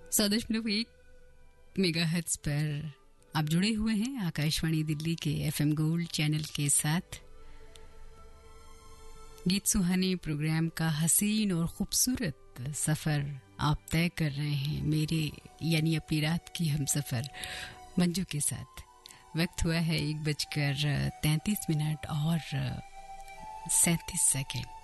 100.1 megahertz पर आप जुड़े हुए हैं आकाशवाणी दिल्ली के एफएम गोल्ड चैनल के साथ। गीत सुहानी प्रोग्राम का हसीन और खूबसूरत सफर आप तय कर रहे हैं मेरे यानी अपनी रात की हम सफर मंजू के साथ। वक्त हुआ है 1:33 और 37 सेकेंड।